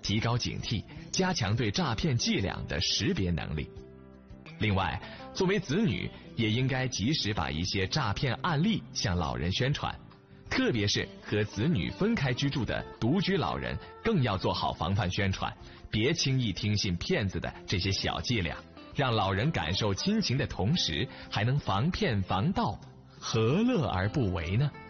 提高警惕，加强对诈骗伎俩的识别能力。另外，作为子女，也应该及时把一些诈骗案例向老人宣传，特别是和子女分开居住的独居老人，更要做好防范宣传，别轻易听信骗子的这些小伎俩，让老人感受亲情的同时，还能防骗防盗，何乐而不为呢？